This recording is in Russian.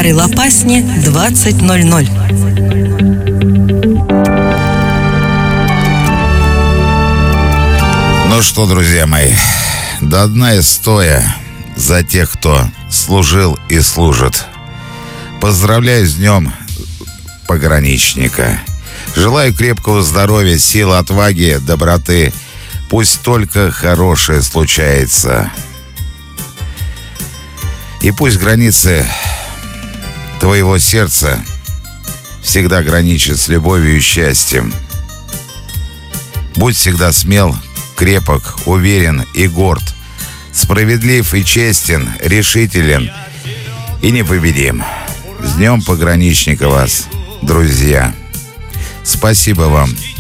Старой Лопасне, 20:00. Ну что, друзья мои, до дна и стоя за тех, кто служил и служит. Поздравляю с днем пограничника. Желаю крепкого здоровья, силы, отваги, доброты. Пусть только хорошее случается. И пусть границы твоего сердца всегда граничат с любовью и счастьем. Будь всегда смел, крепок, уверен и горд, справедлив и честен, решителен и непобедим. С днем пограничника вас, друзья! Спасибо вам